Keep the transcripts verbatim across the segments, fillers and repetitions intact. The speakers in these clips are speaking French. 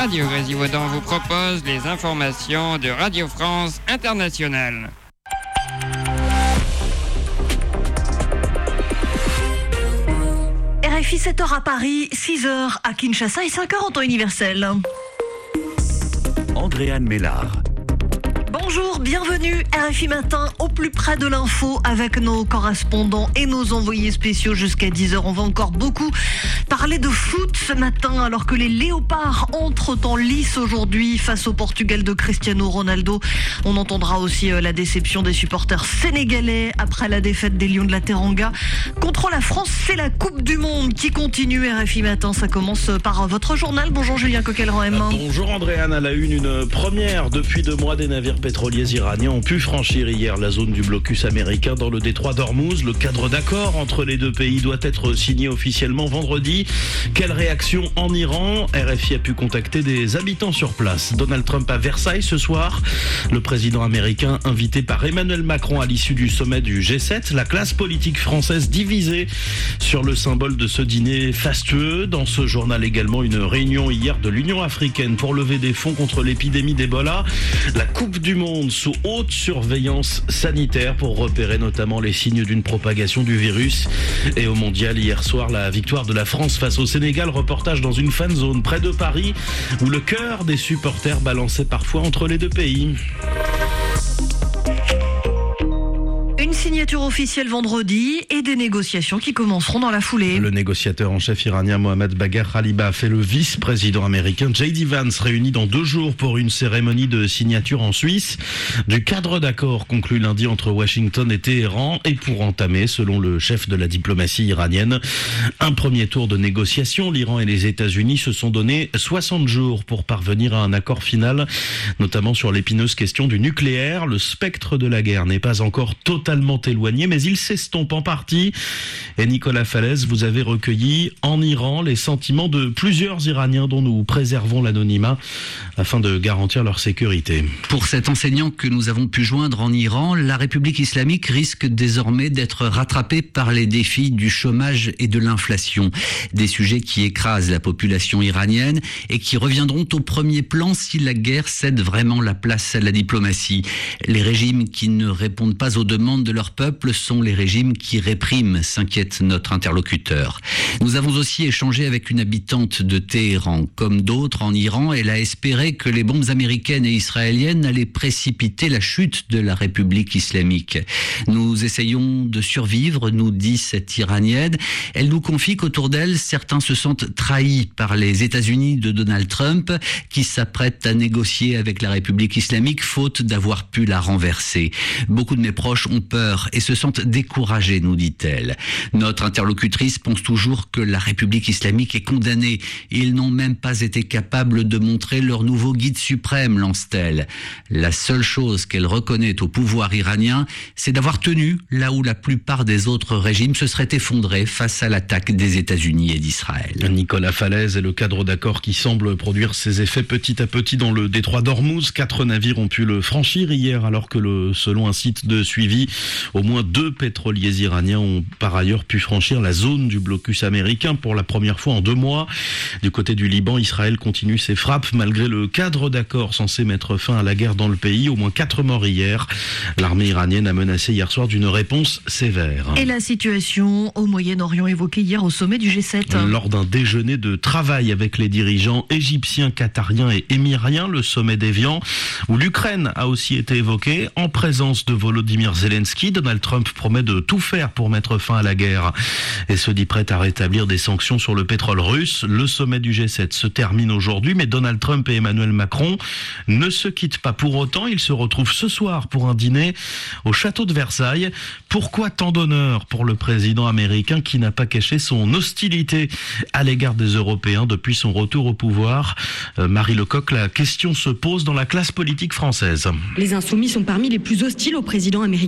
Radio Grésivaudan vous propose les informations de Radio France Internationale. R F I sept heures à Paris, six heures à Kinshasa et cinq heures en temps universel. Andréane Mélard. Bonjour, bienvenue R F I Matin au plus près de l'info avec nos correspondants et nos envoyés spéciaux jusqu'à dix heures. On va encore beaucoup parler de foot ce matin alors que les Léopards entrent en lice aujourd'hui face au Portugal de Cristiano Ronaldo. On entendra aussi la déception des supporters sénégalais après la défaite des Lions de la Teranga. Contre la France, c'est la Coupe du Monde qui continue. R F I Matin, ça commence par votre journal. Bonjour Julien Coquelin-M. Bonjour Andréane, à la une, une première depuis deux mois, des navires pétroliers iraniens ont pu franchir hier la zone du blocus américain dans le détroit d'Ormuz. Le cadre d'accord entre les deux pays doit être signé officiellement vendredi. Quelle réaction en Iran? R F I a pu contacter des habitants sur place. Donald Trump à Versailles ce soir. Le président américain invité par Emmanuel Macron à l'issue du sommet du G sept. La classe politique française divisée sur le symbole de ce dîner fastueux. Dans ce journal également, une réunion hier de l'Union africaine pour lever des fonds contre l'épidémie d'Ebola. La Coupe du Monde sous haute surveillance sanitaire pour repérer notamment les signes d'une propagation du virus. Et au mondial, hier soir, la victoire de la France face au Sénégal. Reportage dans une fan zone près de Paris où le cœur des supporters balançait parfois entre les deux pays. Une signature officielle vendredi et des négociations qui commenceront dans la foulée. Le négociateur en chef iranien Mohammad Bagher Khalibaf et le vice-président américain J D Vance réunis dans deux jours pour une cérémonie de signature en Suisse du cadre d'accord conclu lundi entre Washington et Téhéran et pour entamer, selon le chef de la diplomatie iranienne, un premier tour de négociation. L'Iran et les États-Unis se sont donné soixante jours pour parvenir à un accord final, notamment sur l'épineuse question du nucléaire. Le spectre de la guerre n'est pas encore totalement éloigné, mais il s'estompe en partie. Et Nicolas Falaise, vous avez recueilli en Iran les sentiments de plusieurs Iraniens dont nous préservons l'anonymat afin de garantir leur sécurité. Pour cet enseignant que nous avons pu joindre en Iran, la République islamique risque désormais d'être rattrapée par les défis du chômage et de l'inflation. Des sujets qui écrasent la population iranienne et qui reviendront au premier plan si la guerre cède vraiment la place à la diplomatie. Les régimes qui ne répondent pas aux demandes de leur peuple sont les régimes qui répriment, s'inquiète notre interlocuteur. Nous avons aussi échangé avec une habitante de Téhéran. Comme d'autres en Iran, elle a espéré que les bombes américaines et israéliennes allaient précipiter la chute de la République islamique. Nous essayons de survivre, nous dit cette Iranienne. Elle nous confie qu'autour d'elle, certains se sentent trahis par les États-Unis de Donald Trump, qui s'apprêtent à négocier avec la République islamique, faute d'avoir pu la renverser. Beaucoup de mes proches ont peur et se sentent découragés, nous dit-elle. Notre interlocutrice pense toujours que la République islamique est condamnée. Ils n'ont même pas été capables de montrer leur nouveau guide suprême, lance-t-elle. La seule chose qu'elle reconnaît au pouvoir iranien, c'est d'avoir tenu là où la plupart des autres régimes se seraient effondrés face à l'attaque des États-Unis et d'Israël. Nicolas Falaise et le cadre d'accord qui semble produire ses effets petit à petit dans le détroit d'Ormuz. Quatre navires ont pu le franchir hier alors que le, selon un site de suivi, au moins deux pétroliers iraniens ont par ailleurs pu franchir la zone du blocus américain pour la première fois en deux mois. Du côté du Liban, Israël continue ses frappes malgré le cadre d'accord censé mettre fin à la guerre dans le pays. Au moins quatre morts hier. L'armée iranienne a menacé hier soir d'une réponse sévère. Et la situation au Moyen-Orient évoquée hier au sommet du G sept. Lors d'un déjeuner de travail avec les dirigeants égyptiens, qatariens et émiriens, le sommet d'Évian, où l'Ukraine a aussi été évoquée en présence de Volodymyr Zelensky. Donald Trump promet de tout faire pour mettre fin à la guerre et se dit prêt à rétablir des sanctions sur le pétrole russe. Le sommet du G sept se termine aujourd'hui, mais Donald Trump et Emmanuel Macron ne se quittent pas pour autant. Ils se retrouvent ce soir pour un dîner au château de Versailles. Pourquoi tant d'honneur pour le président américain qui n'a pas caché son hostilité à l'égard des Européens depuis son retour au pouvoir? euh, Marie Lecoq, la question se pose dans la classe politique française. Les Insoumis sont parmi les plus hostiles au président américain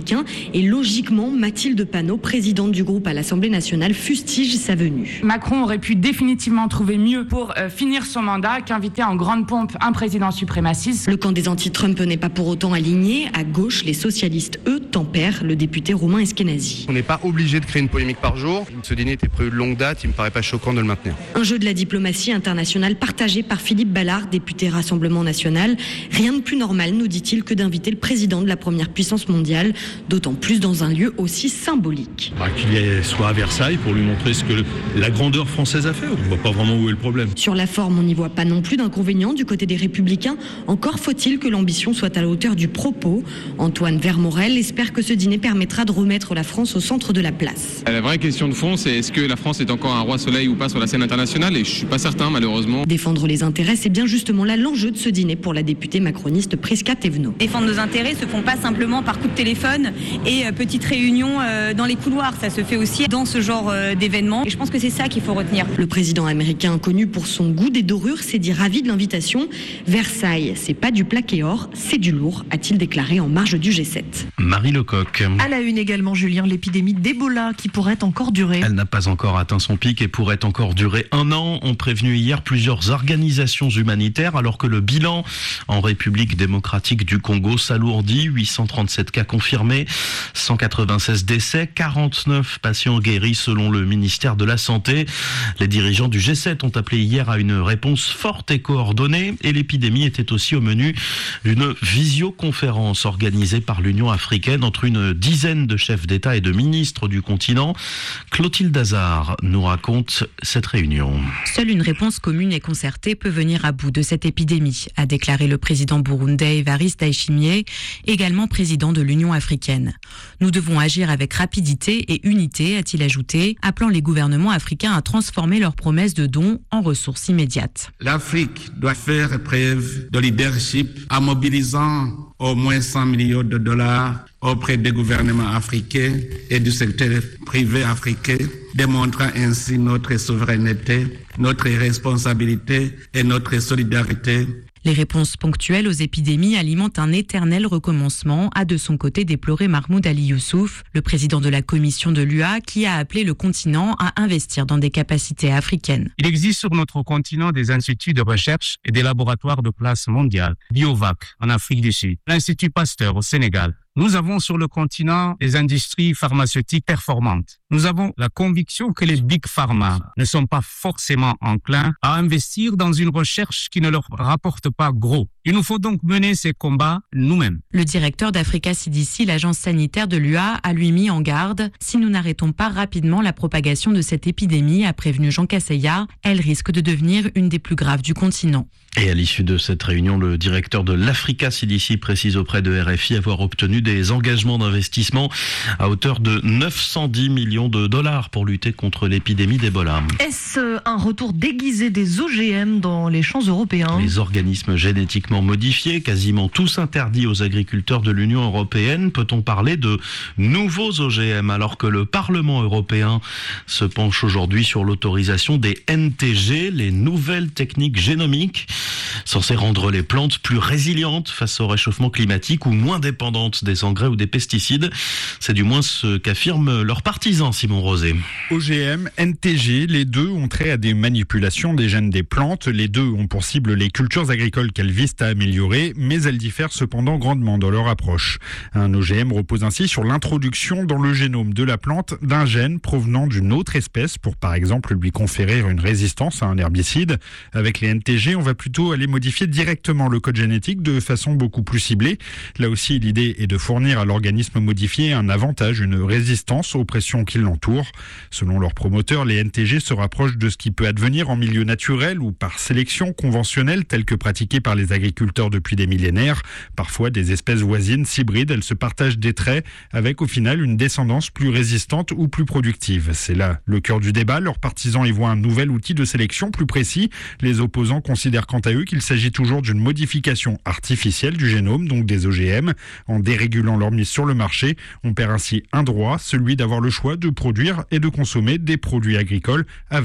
Et logiquement, Mathilde Panot, présidente du groupe à l'Assemblée nationale, fustige sa venue. Macron aurait pu définitivement trouver mieux pour euh, finir son mandat qu'inviter en grande pompe un président suprémaciste. Le camp des anti-Trump n'est pas pour autant aligné. À gauche, les socialistes, eux, tempèrent le député Romain Eskenazi. On n'est pas obligé de créer une polémique par jour. Ce dîner était prévu de longue date, il ne me paraît pas choquant de le maintenir. Un jeu de la diplomatie internationale partagé par Philippe Ballard, député Rassemblement National. Rien de plus normal, nous dit-il, que d'inviter le président de la première puissance mondiale, d'autant plus dans un lieu aussi symbolique. Bah, qu'il soit à Versailles pour lui montrer ce que la grandeur française a fait. On ne voit pas vraiment où est le problème. Sur la forme, on n'y voit pas non plus d'inconvénient du côté des Républicains. Encore faut-il que l'ambition soit à la hauteur du propos. Antoine Vermorel espère que ce dîner permettra de remettre la France au centre de la place. La vraie question de fond, c'est est-ce que la France est encore un roi soleil ou pas sur la scène internationale, et je suis pas certain malheureusement. Défendre les intérêts, c'est bien justement là l'enjeu de ce dîner pour la députée macroniste Prisca Thévenot. Défendre nos intérêts se font pas simplement par coup de téléphone et euh, petite réunion euh, dans les couloirs, ça se fait aussi dans ce genre euh, d'événements, et je pense que c'est ça qu'il faut retenir. Le président américain, connu pour son goût des dorures, s'est dit ravi de l'invitation. Versailles, c'est pas du plaqué or, c'est du lourd, a-t-il déclaré en marge du G sept. Marie Lecoq. À la une également, Julien, l'épidémie d'Ebola qui pourrait encore durer. Elle n'a pas encore atteint son pic et pourrait encore durer un an, ont prévenu hier plusieurs organisations humanitaires, alors que le bilan en République démocratique du Congo s'alourdit. huit cent trente-sept cas confirmés, cent quatre-vingt-seize décès, quarante-neuf patients guéris selon le ministère de la Santé. Les dirigeants du G sept ont appelé hier à une réponse forte et coordonnée, et l'épidémie était aussi au menu d'une visioconférence organisée par l'Union africaine entre une dizaine de chefs d'État et de ministres du continent. Clotilde Hazard nous raconte cette réunion. Seule une réponse commune et concertée peut venir à bout de cette épidémie, a déclaré le président burundais Evariste Ndayishimiye, également président de l'Union africaine. Nous devons agir avec rapidité et unité, a-t-il ajouté, appelant les gouvernements africains à transformer leurs promesses de dons en ressources immédiates. L'Afrique doit faire preuve de leadership en mobilisant au moins cent millions de dollars auprès des gouvernements africains et du secteur privé africain, démontrant ainsi notre souveraineté, notre responsabilité et notre solidarité. Les réponses ponctuelles aux épidémies alimentent un éternel recommencement, a de son côté déploré Mahmoud Ali Youssouf, le président de la commission de l'U A, qui a appelé le continent à investir dans des capacités africaines. Il existe sur notre continent des instituts de recherche et des laboratoires de classe mondiale. Biovac en Afrique du Sud, l'Institut Pasteur au Sénégal. Nous avons sur le continent des industries pharmaceutiques performantes. Nous avons la conviction que les big pharma ne sont pas forcément enclins à investir dans une recherche qui ne leur rapporte pas gros. Il nous faut donc mener ces combats nous-mêmes. Le directeur d'Africa C D C, l'agence sanitaire de l'U A, a lui mis en garde. Si nous n'arrêtons pas rapidement la propagation de cette épidémie, a prévenu Jean Casseya, elle risque de devenir une des plus graves du continent. Et à l'issue de cette réunion, le directeur de l'Africa C D C précise auprès de R F I avoir obtenu des engagements d'investissement à hauteur de neuf cent dix millions de dollars pour lutter contre l'épidémie d'Ebola. Est-ce un retour déguisé des O G M dans les champs européens ? Les organismes génétiquement modifiés, quasiment tous interdits aux agriculteurs de l'Union européenne. Peut-on parler de nouveaux O G M alors que le Parlement européen se penche aujourd'hui sur l'autorisation des N T G, les nouvelles techniques génomiques, censées rendre les plantes plus résilientes face au réchauffement climatique ou moins dépendantes des engrais ou des pesticides. C'est du moins ce qu'affirment leurs partisans, Simon Rosé. O G M, N T G, les deux ont trait à des manipulations des gènes des plantes. Les deux ont pour cible les cultures agricoles qu'elles visent à améliorer, mais elles diffèrent cependant grandement dans leur approche. Un O G M repose ainsi sur l'introduction dans le génome de la plante d'un gène provenant d'une autre espèce pour par exemple lui conférer une résistance à un herbicide. Avec les N T G, on va plutôt aller modifier directement le code génétique de façon beaucoup plus ciblée. Là aussi, l'idée est de fournir à l'organisme modifié un avantage, une résistance aux pressions qui l'entourent. Selon leurs promoteurs, les N T G se rapprochent de ce qui peut advenir en milieu naturel ou par sélection conventionnelle telle que pratiquée par les agriculteurs depuis des millénaires. Parfois, des espèces voisines s'hybrident, elles se partagent des traits avec au final une descendance plus résistante ou plus productive. C'est là le cœur du débat. Leurs partisans y voient un nouvel outil de sélection plus précis. Les opposants considèrent quant à eux qu'il s'agit toujours d'une modification artificielle du génome, donc des O G M. En dérégulant leur mise sur le marché, on perd ainsi un droit, celui d'avoir le choix de produire et de consommer des produits agricoles avec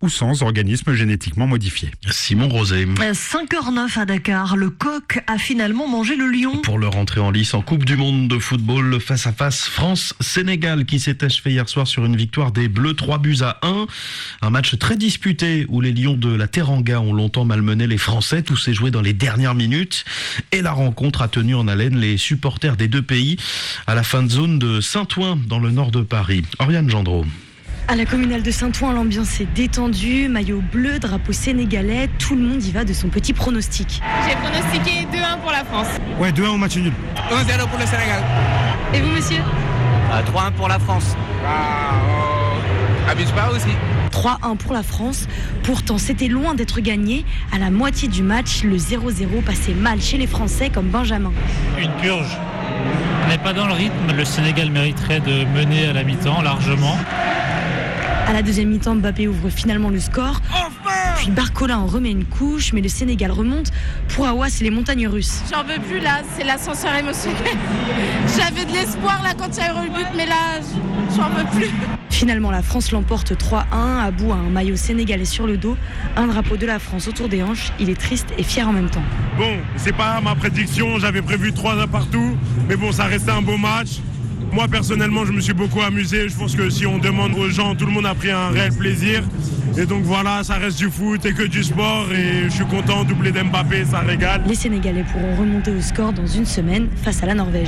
ou sans organismes génétiquement modifiés. Simon Rosé. cinq heures neuf à Dakar, le coq a finalement mangé le lion. Pour leur entrée en lice en Coupe du Monde de football, le face-à-face France-Sénégal qui s'est achevé hier soir sur une victoire des Bleus, trois buts à un. Un match très disputé où les Lions de la Teranga ont longtemps malmené les Français. Tout s'est joué dans les dernières minutes et la rencontre a tenu en haleine les supporters des deux pays à la fin de zone de Saint-Ouen dans le nord de Paris. Oriane Gendreau. À la communale de Saint-Ouen, l'ambiance est détendue, maillot bleu, drapeau sénégalais, tout le monde y va de son petit pronostic. J'ai pronostiqué deux un pour la France. Ouais, deux un au match nul. un zéro pour le Sénégal. Et vous, monsieur ? euh, trois un pour la France. Ah, oh. Abuse pas aussi. trois un pour la France. Pourtant, c'était loin d'être gagné. À la moitié du match, le zéro zéro passait mal chez les Français comme Benjamin. Une purge. On n'est pas dans le rythme. Le Sénégal mériterait de mener à la mi-temps largement. À la deuxième mi-temps, Mbappé ouvre finalement le score. Puis Barcola en remet une couche, mais le Sénégal remonte. Pour Awa, c'est les montagnes russes. J'en veux plus là, c'est l'ascenseur émotionnel. J'avais de l'espoir là quand il y a eu le but, mais là, j'en veux plus. Finalement, la France l'emporte trois un. Abou a un maillot sénégalais sur le dos, un drapeau de la France autour des hanches. Il est triste et fier en même temps. Bon, c'est pas ma prédiction, j'avais prévu trois un partout, mais bon, ça restait un beau match. Moi, personnellement, je me suis beaucoup amusé. Je pense que si on demande aux gens, tout le monde a pris un réel plaisir. Et donc voilà, ça reste du foot et que du sport. Et je suis content, doublé d'Mbappé, ça régale. Les Sénégalais pourront remonter au score dans une semaine face à la Norvège.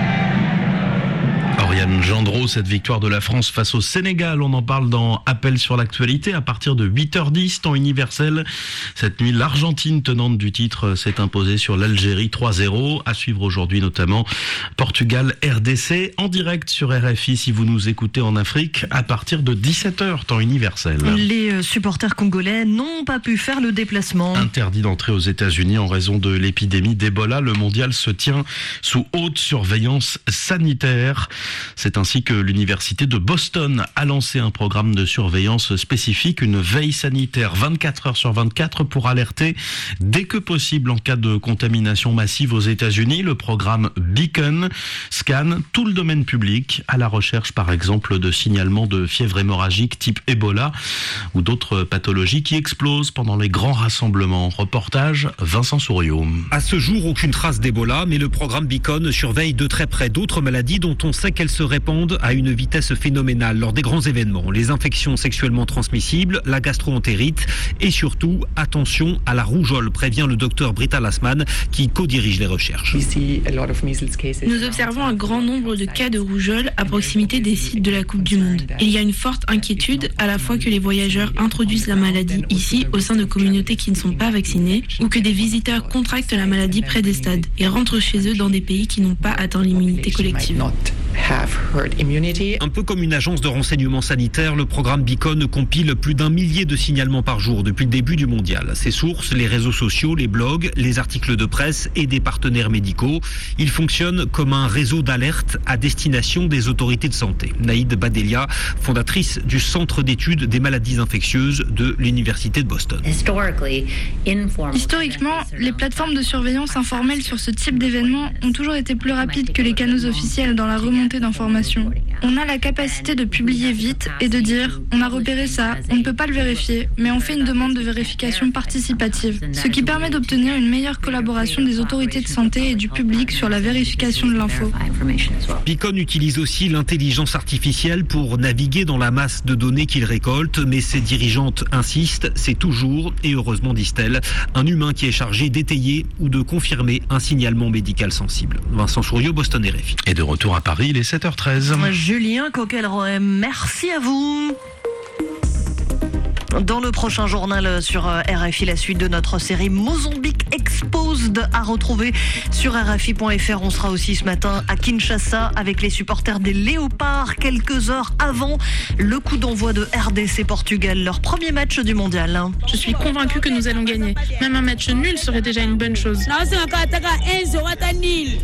Oriane Gendreau, cette victoire de la France face au Sénégal, on en parle dans Appel sur l'actualité à partir de huit heures dix, temps universel. Cette nuit, l'Argentine, tenante du titre, s'est imposée sur l'Algérie trois zéro. À suivre aujourd'hui notamment Portugal-R D C en direct sur R F I si vous nous écoutez en Afrique à partir de dix-sept heures, temps universel. Les supporters congolais n'ont pas pu faire le déplacement. Interdit d'entrer aux États-Unis en raison de l'épidémie d'Ebola, le mondial se tient sous haute surveillance sanitaire. C'est ainsi que l'université de Boston a lancé un programme de surveillance spécifique, une veille sanitaire vingt-quatre heures sur vingt-quatre pour alerter dès que possible en cas de contamination massive aux États-Unis. Le programme Beacon scanne tout le domaine public à la recherche par exemple de signalements de fièvre hémorragique type Ebola ou d'autres pathologies qui explosent pendant les grands rassemblements. Reportage Vincent Souriau. À ce jour, aucune trace d'Ebola, mais le programme Beacon surveille de très près d'autres maladies dont on sait qu'elles se répandent à une vitesse phénoménale lors des grands événements. Les infections sexuellement transmissibles, la gastro-entérite et surtout, attention à la rougeole, prévient le docteur Britta Lassmann qui co-dirige les recherches. Nous observons un grand nombre de cas de rougeole à proximité des sites de la Coupe du Monde. Il y a une forte inquiétude à la fois que les voyageurs introduisent la maladie ici au sein de communautés qui ne sont pas vaccinées ou que des visiteurs contractent la maladie près des stades et rentrent chez eux dans des pays qui n'ont pas atteint l'immunité collective. Un peu comme une agence de renseignement sanitaire, le programme Beacon compile plus d'un millier de signalements par jour depuis le début du mondial. Ses sources, les réseaux sociaux, les blogs, les articles de presse et des partenaires médicaux. Il fonctionne comme un réseau d'alerte à destination des autorités de santé. Naïd Badelia, fondatrice du Centre d'études des maladies infectieuses de l'Université de Boston. Historiquement, les plateformes de surveillance informelle sur ce type d'événements ont toujours été plus rapides que les canaux officiels dans la remontée d'informations. On a la capacité de publier vite et de dire « on a repéré ça, on ne peut pas le vérifier, mais on fait une demande de vérification participative », ce qui permet d'obtenir une meilleure collaboration des autorités de santé et du public sur la vérification de l'info. Beacon utilise aussi l'intelligence artificielle pour naviguer dans la masse de données qu'il récolte, mais ses dirigeantes insistent, c'est toujours, et heureusement disent-elles, un humain qui est chargé d'étayer ou de confirmer un signalement médical sensible. Vincent Souriau, Boston R F I. Et de retour à Paris, il est sept heures treize. Julien Coquelroy, merci à vous. Dans le prochain journal sur R F I, la suite de notre série Mozambique Exposed à retrouver sur R F I point F R. On sera aussi ce matin à Kinshasa avec les supporters des Léopards quelques heures avant le coup d'envoi de R D C Portugal, leur premier match du mondial. Je suis convaincu que nous allons gagner. Même un match nul serait déjà une bonne chose.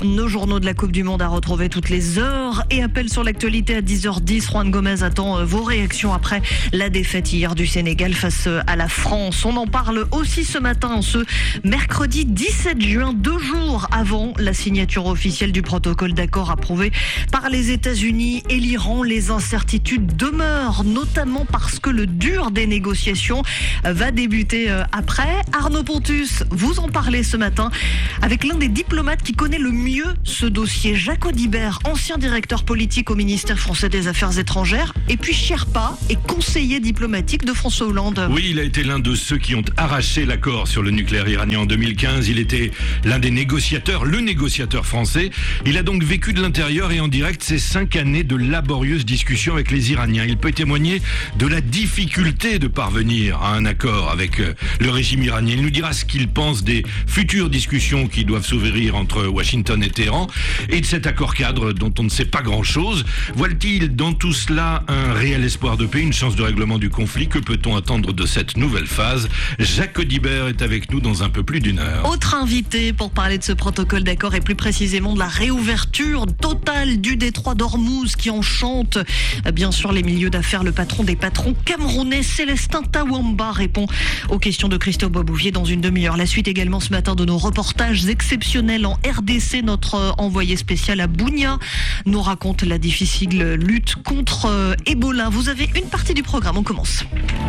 nos journaux de la Coupe du Monde à retrouver toutes les heures et appel sur l'actualité à dix heures dix. Juan Gomez attend vos réactions après la défaite hier du Sénégal face à la France. On en parle aussi ce matin, ce mercredi dix-sept juin, deux jours avant la signature officielle du protocole d'accord approuvé par les États-Unis et l'Iran. Les incertitudes demeurent, notamment parce que le dur des négociations va débuter après. Arnaud Pontus, vous en parlez ce matin avec l'un des diplomates qui connaît le mieux ce dossier, Jacques Audibert, ancien directeur politique au ministère français des Affaires étrangères, et puis Sherpa et conseiller diplomatique de François Hollande. Oui, il a été l'un de ceux qui ont arraché l'accord sur le nucléaire iranien en deux mille quinze. Il était l'un des négociateurs, le négociateur français. Il a donc vécu de l'intérieur et en direct ces cinq années de laborieuses discussions avec les Iraniens. Il peut témoigner de la difficulté de parvenir à un accord avec le régime iranien. Il nous dira ce qu'il pense des futures discussions qui doivent s'ouvrir entre Washington et Téhéran et de cet accord cadre dont on ne sait pas grand-chose. Voit-il dans tout cela un réel espoir de paix, une chance de règlement du conflit? Que peut-on attendre de cette nouvelle phase? Jacques Audibert est avec nous dans un peu plus d'une heure. Autre invité pour parler de ce protocole d'accord et plus précisément de la réouverture totale du détroit d'Ormuz qui enchante bien sûr les milieux d'affaires. Le patron des patrons camerounais, Célestin Tawamba, répond aux questions de Christophe Boisbouvier dans une demi-heure. La suite également ce matin de nos reportages exceptionnels en R D C. Notre envoyé spécial à Bunia nous raconte la difficile lutte contre euh, Ebola. Vous avez une partie du programme, on commence.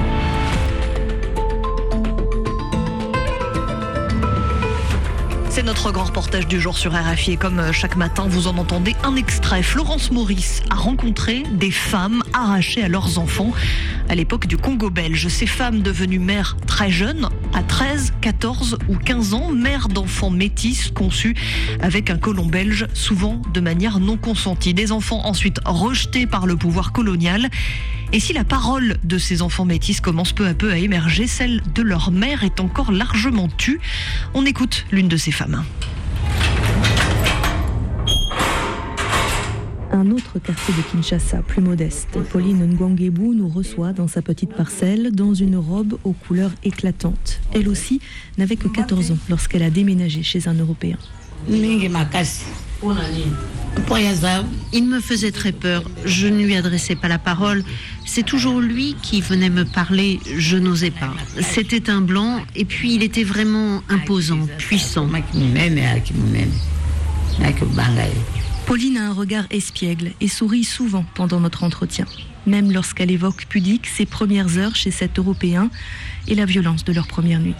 C'est notre grand reportage du jour sur R F I et comme chaque matin, vous en entendez un extrait. Florence Maurice a rencontré des femmes arrachées à leurs enfants à l'époque du Congo belge. Ces femmes devenues mères très jeunes, à treize, quatorze ou quinze ans, mères d'enfants métis conçus avec un côlon belge, souvent de manière non consentie. Des enfants ensuite rejetés par le pouvoir colonial. Et si la parole de ces enfants métis commence peu à peu à émerger, celle de leur mère est encore largement tue. On écoute l'une de ces femmes. Un autre quartier de Kinshasa, plus modeste. Pauline Ngwangebu nous reçoit dans sa petite parcelle, dans une robe aux couleurs éclatantes. Elle aussi n'avait que quatorze ans lorsqu'elle a déménagé chez un Européen. Il me faisait très peur. Je ne lui adressais pas la parole. C'est toujours lui qui venait me parler. Je n'osais pas. C'était un blanc et puis il était vraiment imposant, puissant. Pauline a un regard espiègle et sourit souvent pendant notre entretien. Même lorsqu'elle évoque pudique ses premières heures chez cet Européen et la violence de leur première nuit.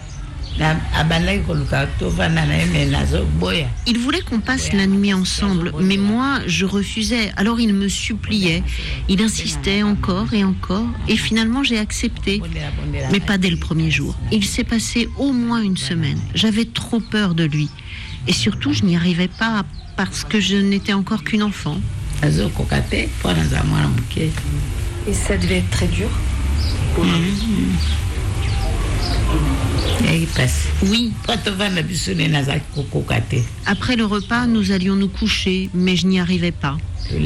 Il voulait qu'on passe la nuit ensemble, mais moi, je refusais. Alors il me suppliait. Il insistait encore et encore. Et finalement, j'ai accepté. Mais pas dès le premier jour. Il s'est passé au moins une semaine. J'avais trop peur de lui. Et surtout, je n'y arrivais pas parce que je n'étais encore qu'une enfant. Et ça devait être très dur pour lui. Oui. Après le repas, nous allions nous coucher, mais je n'y arrivais pas.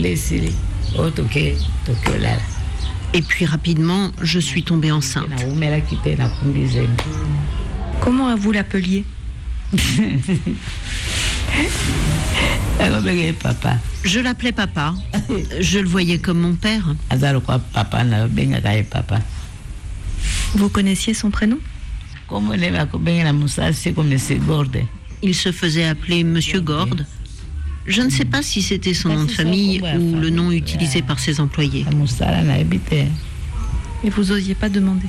Et puis rapidement, je suis tombée enceinte. Comment vous l'appeliez? Je l'appelais papa. Je le voyais comme mon père. Vous connaissiez son prénom? Il se faisait appeler Monsieur Gorde. Je ne sais pas si c'était son nom de famille ou le nom utilisé par ses employés. Et vous osiez pas demander?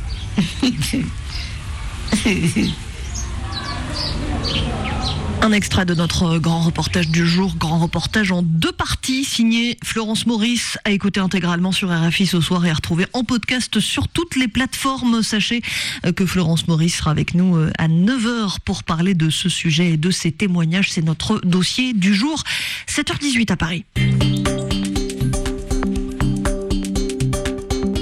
Un extrait de notre grand reportage du jour, grand reportage en deux parties, signé Florence Maurice, à écouter intégralement sur R F I ce soir et à retrouver en podcast sur toutes les plateformes. Sachez que Florence Maurice sera avec nous à neuf heures pour parler de ce sujet et de ses témoignages. C'est notre dossier du jour, sept heures dix-huit à Paris.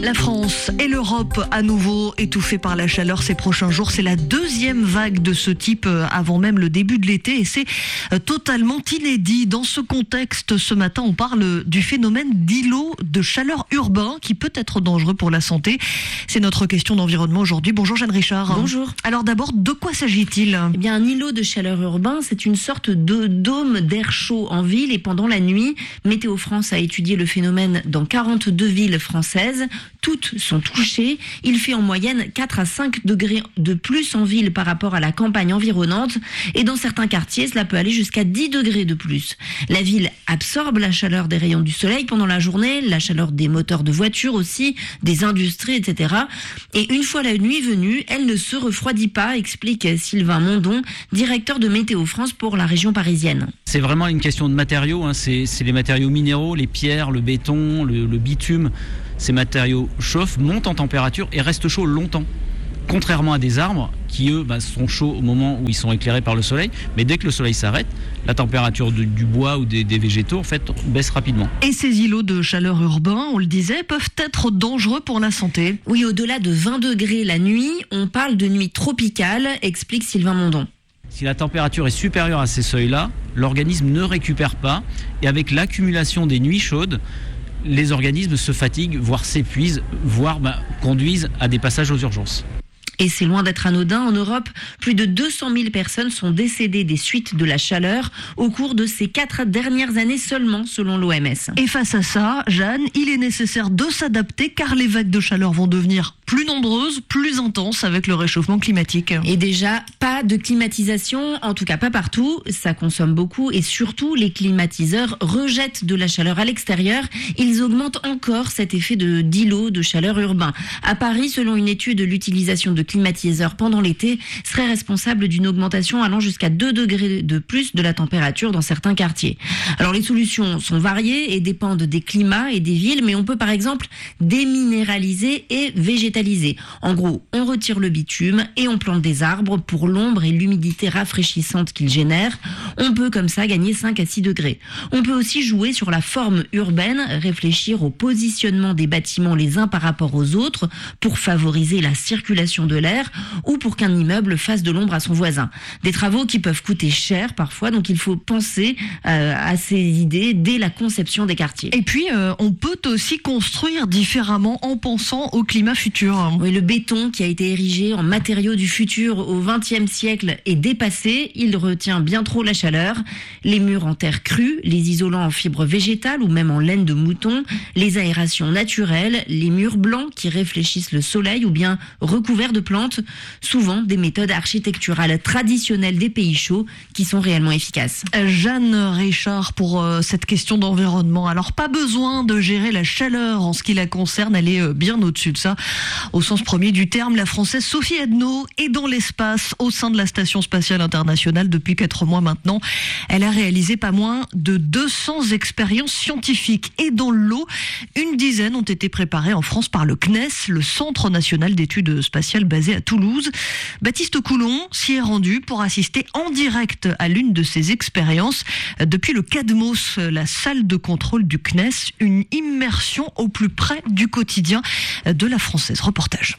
La France et l'Europe à nouveau étouffées par la chaleur ces prochains jours. C'est la deuxième vague de ce type avant même le début de l'été et c'est totalement inédit. Dans ce contexte, ce matin, on parle du phénomène d'îlot de chaleur urbain qui peut être dangereux pour la santé. C'est notre question d'environnement aujourd'hui. Bonjour Jeanne Richard. Bonjour. Alors d'abord, de quoi s'agit-il ? Eh bien, un îlot de chaleur urbain, c'est une sorte de dôme d'air chaud en ville et pendant la nuit, Météo France a étudié le phénomène dans quarante-deux villes françaises. Toutes sont touchées. Il fait en moyenne quatre à cinq degrés de plus en ville par rapport à la campagne environnante. Et dans certains quartiers, cela peut aller jusqu'à dix degrés de plus. La ville absorbe la chaleur des rayons du soleil pendant la journée, la chaleur des moteurs de voitures aussi, des industries, et cetera. Et une fois la nuit venue, elle ne se refroidit pas, explique Sylvain Mondon, directeur de Météo France pour la région parisienne. C'est vraiment une question de matériaux, hein. c'est, c'est les matériaux minéraux, les pierres, le béton, le, le bitume. Ces matériaux chauffent, montent en température et restent chauds longtemps. Contrairement à des arbres qui, eux, bah, sont chauds au moment où ils sont éclairés par le soleil. Mais dès que le soleil s'arrête, la température de, du bois ou des, des végétaux en fait, baisse rapidement. Et ces îlots de chaleur urbains, on le disait, peuvent être dangereux pour la santé. Oui, au-delà de vingt degrés la nuit, on parle de nuit tropicale, explique Sylvain Mondon. Si la température est supérieure à ces seuils-là, l'organisme ne récupère pas. Et avec l'accumulation des nuits chaudes, les organismes se fatiguent, voire s'épuisent, voire bah, conduisent à des passages aux urgences. Et c'est loin d'être anodin. En Europe, plus de deux cent mille personnes sont décédées des suites de la chaleur au cours de ces quatre dernières années seulement, selon l'O M S. Et face à ça, Jeanne, il est nécessaire de s'adapter car les vagues de chaleur vont devenir plus nombreuses, plus intenses avec le réchauffement climatique. Et déjà, pas de climatisation, en tout cas pas partout. Ça consomme beaucoup et surtout, les climatiseurs rejettent de la chaleur à l'extérieur. Ils augmentent encore cet effet de d'îlot de chaleur urbain. À Paris, selon une étude, l'utilisation de climatiseurs pendant l'été serait responsable d'une augmentation allant jusqu'à deux degrés de plus de la température dans certains quartiers. Alors les solutions sont variées et dépendent des climats et des villes, mais on peut par exemple déminéraliser et végétaliser. En gros, on retire le bitume et on plante des arbres pour l'ombre et l'humidité rafraîchissante qu'ils génèrent. On peut comme ça gagner cinq à six degrés. On peut aussi jouer sur la forme urbaine, réfléchir au positionnement des bâtiments les uns par rapport aux autres pour favoriser la circulation de l'air ou pour qu'un immeuble fasse de l'ombre à son voisin. Des travaux qui peuvent coûter cher parfois, donc il faut penser euh, à ces idées dès la conception des quartiers. Et puis, euh, on peut aussi construire différemment en pensant au climat futur. Oui, le béton qui a été érigé en matériau du futur au vingtième siècle est dépassé. Il retient bien trop la chaleur. Les murs en terre crue, les isolants en fibres végétales ou même en laine de mouton, les aérations naturelles, les murs blancs qui réfléchissent le soleil ou bien recouverts de plantes, souvent des méthodes architecturales traditionnelles des pays chauds qui sont réellement efficaces. Jeanne Richard pour euh, cette question d'environnement. Alors pas besoin de gérer la chaleur en ce qui la concerne, elle est euh, bien au-dessus de ça. Au sens premier du terme, la Française Sophie Adno est dans l'espace au sein de la Station Spatiale Internationale depuis quatre mois maintenant. Elle a réalisé pas moins de deux cents expériences scientifiques et dans le lot, une dizaine ont été préparées en France par le C N E S, le Centre National d'Études Spatiales basé à Toulouse. Baptiste Coulon s'y est rendu pour assister en direct à l'une de ces expériences depuis le Cadmos, la salle de contrôle du C N E S, une immersion au plus près du quotidien de la Française. Reportage.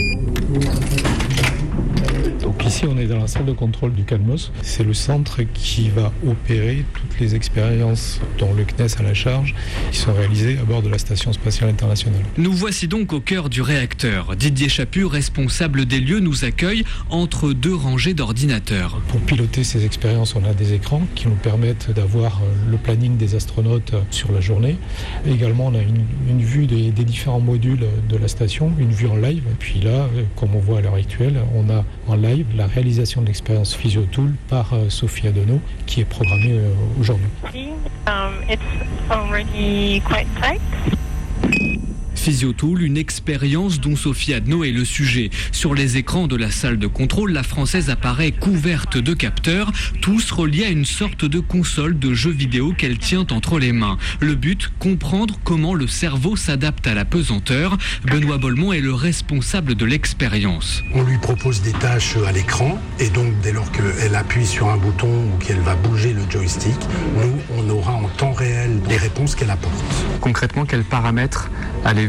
Donc ici on est dans la salle de contrôle du Cadmos. C'est le centre qui va opérer toutes les expériences dont le C N E S a la charge qui sont réalisées à bord de la Station Spatiale Internationale. Nous voici donc au cœur du réacteur. Didier Chaput, responsable des lieux, nous accueille entre deux rangées d'ordinateurs. Pour piloter ces expériences, on a des écrans qui nous permettent d'avoir le planning des astronautes sur la journée. Et également, on a une, une vue des, des différents modules de la station, une vue en live. Et puis là, comme on voit à l'heure actuelle, on a en live la réalisation de l'expérience PhysioTool par euh, Sophie Adno qui est programmée euh, aujourd'hui. Um, it's already quite tight. PhysioTool, une expérience dont Sophie Adno est le sujet. Sur les écrans de la salle de contrôle, la Française apparaît couverte de capteurs, tous reliés à une sorte de console de jeux vidéo qu'elle tient entre les mains. Le but, comprendre comment le cerveau s'adapte à la pesanteur. Benoît Bolmont est le responsable de l'expérience. On lui propose des tâches à l'écran et donc dès lors qu'elle appuie sur un bouton ou qu'elle va bouger le joystick, nous, on aura en temps réel les réponses qu'elle apporte. Concrètement, quels paramètres allez-vous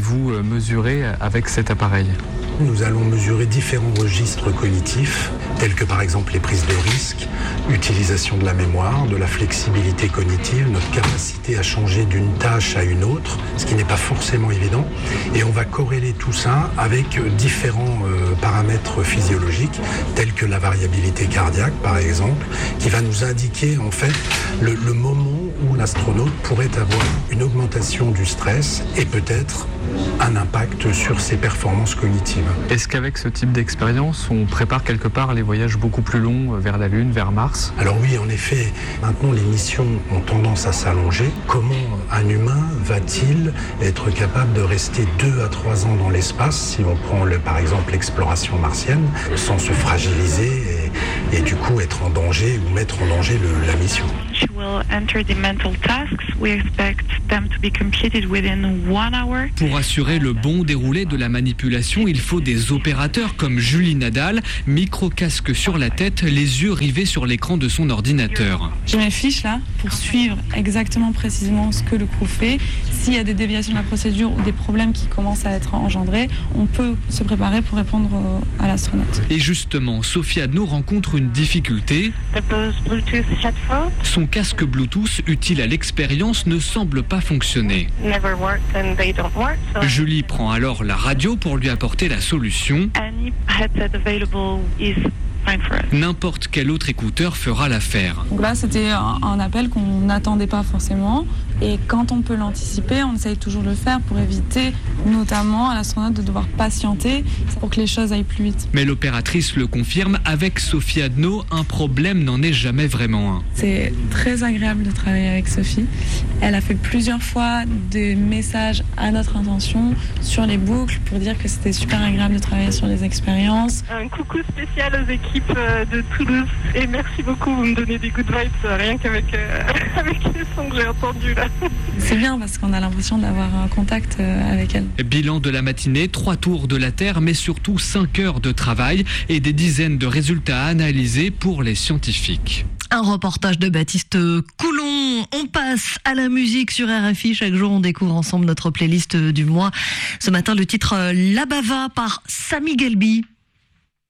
allez-vous mesurer avec cet appareil ? Nous allons mesurer différents registres cognitifs, tels que par exemple les prises de risque, l'utilisation de la mémoire, de la flexibilité cognitive, notre capacité à changer d'une tâche à une autre, ce qui n'est pas forcément évident. Et on va corréler tout ça avec différents euh, paramètres physiologiques, tels que la variabilité cardiaque par exemple, qui va nous indiquer en fait le, le moment où l'astronaute pourrait avoir une augmentation du stress et peut-être un impact sur ses performances cognitives. Est-ce qu'avec ce type d'expérience, on prépare quelque part les voyages beaucoup plus longs vers la Lune, vers Mars ? Alors oui, en effet, maintenant les missions ont tendance à s'allonger. Comment un humain va-t-il être capable de rester deux à trois ans dans l'espace, si on prend le, par exemple l'exploration martienne, sans se fragiliser et, et du coup être en danger ou mettre en danger le, la mission. She will enter the mental tasks. We expect them to be completed within one hour. Pour assurer le bon déroulé de la manipulation, il faut des opérateurs comme Julie Nadal, micro-casque sur la tête, les yeux rivés sur l'écran de son ordinateur. J'ai mes fiches là pour suivre exactement précisément ce que le crew fait. S'il y a des déviations de la procédure ou des problèmes qui commencent à être engendrés, on peut se préparer pour répondre à l'astronaute. Et justement, Sophie Adno rencontre une difficulté. Son casque Bluetooth utile à l'expérience ne semble pas fonctionner. Julie prend alors la radio pour lui apporter la solution. N'importe quel autre écouteur fera l'affaire. Donc là, c'était un, un appel qu'on n'attendait pas forcément. Et quand on peut l'anticiper, on essaye toujours de le faire pour éviter notamment à l'astronaute de devoir patienter pour que les choses aillent plus vite. Mais l'opératrice le confirme, avec Sophie Adno, un problème n'en est jamais vraiment un. C'est très agréable de travailler avec Sophie. Elle a fait plusieurs fois des messages à notre intention sur les boucles pour dire que c'était super agréable de travailler sur les expériences. Un coucou spécial aux équipes de Toulouse et merci beaucoup, vous me donnez des good vibes rien qu'avec euh, avec les sons que j'ai entendus là. C'est bien parce qu'on a l'impression d'avoir un contact avec elle. Bilan de la matinée, trois tours de la Terre mais surtout cinq heures de travail et des dizaines de résultats à analyser pour les scientifiques. Un reportage de Baptiste Coulon. On passe à la musique sur R F I. Chaque jour, on découvre ensemble notre playlist du mois. Ce matin, le titre La Bava par Samy Gelbi.